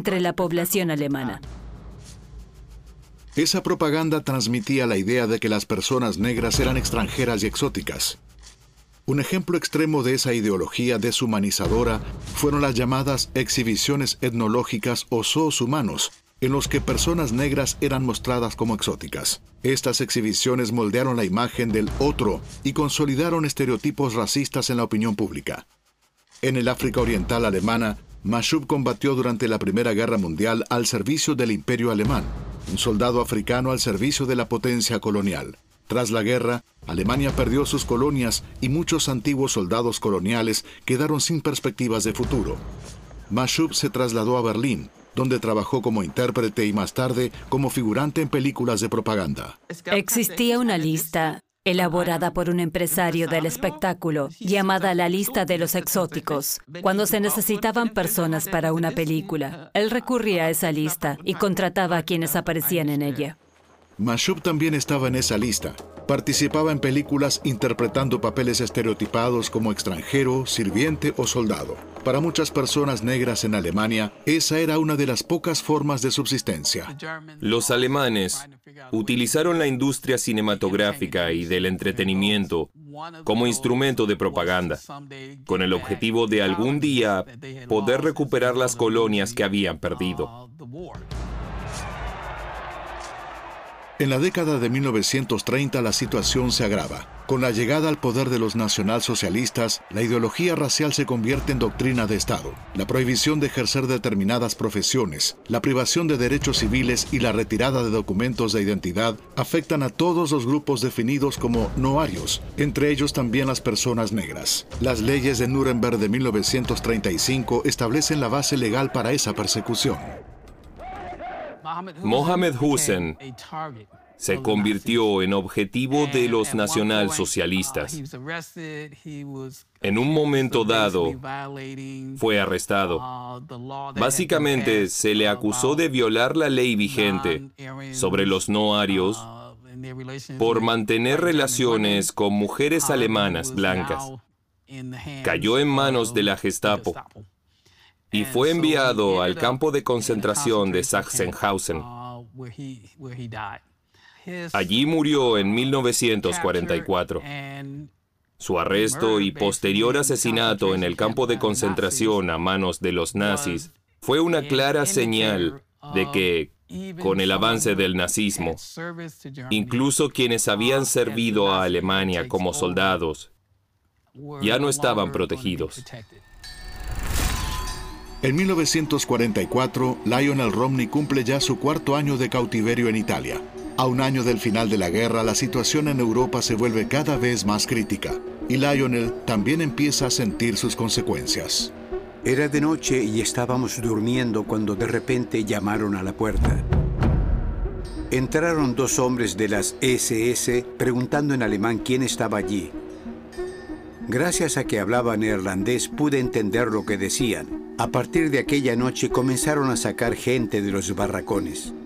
entre la población alemana. Esa propaganda transmitía la idea de que las personas negras eran extranjeras y exóticas. Un ejemplo extremo de esa ideología deshumanizadora fueron las llamadas exhibiciones etnológicas o zoos humanos, en los que personas negras eran mostradas como exóticas. Estas exhibiciones moldearon la imagen del otro y consolidaron estereotipos racistas en la opinión pública. En el África Oriental alemana, Mashub combatió durante la Primera Guerra Mundial al servicio del Imperio Alemán, un soldado africano al servicio de la potencia colonial. Tras la guerra, Alemania perdió sus colonias y muchos antiguos soldados coloniales quedaron sin perspectivas de futuro. Mashub se trasladó a Berlín, donde trabajó como intérprete y más tarde como figurante en películas de propaganda. Existía una lista elaborada por un empresario del espectáculo, llamada la lista de los exóticos. Cuando se necesitaban personas para una película, él recurría a esa lista y contrataba a quienes aparecían en ella. Mashub también estaba en esa lista. Participaba en películas interpretando papeles estereotipados como extranjero, sirviente o soldado. Para muchas personas negras en Alemania, esa era una de las pocas formas de subsistencia. Los alemanes utilizaron la industria cinematográfica y del entretenimiento como instrumento de propaganda, con el objetivo de algún día poder recuperar las colonias que habían perdido. En la década de 1930 la situación se agrava. Con la llegada al poder de los nacionalsocialistas, la ideología racial se convierte en doctrina de Estado. La prohibición de ejercer determinadas profesiones, la privación de derechos civiles y la retirada de documentos de identidad afectan a todos los grupos definidos como no arios, entre ellos también las personas negras. Las leyes de Nuremberg de 1935 establecen la base legal para esa persecución. Mohamed Hussein se convirtió en objetivo de los nacionalsocialistas. En un momento dado, fue arrestado. Básicamente, se le acusó de violar la ley vigente sobre los no arios por mantener relaciones con mujeres alemanas blancas. Cayó en manos de la Gestapo y fue enviado al campo de concentración de Sachsenhausen. Allí murió en 1944. Su arresto y posterior asesinato en el campo de concentración a manos de los nazis fue una clara señal de que, con el avance del nazismo, incluso quienes habían servido a Alemania como soldados ya no estaban protegidos. En 1944, Lionel Romney cumple ya su cuarto año de cautiverio en Italia. A un año del final de la guerra, la situación en Europa se vuelve cada vez más crítica, y Lionel también empieza a sentir sus consecuencias. Era de noche y estábamos durmiendo cuando de repente llamaron a la puerta. Entraron dos hombres de las SS preguntando en alemán quién estaba allí. Gracias a que hablaba neerlandés pude entender lo que decían. A partir de aquella noche comenzaron a sacar gente de los barracones.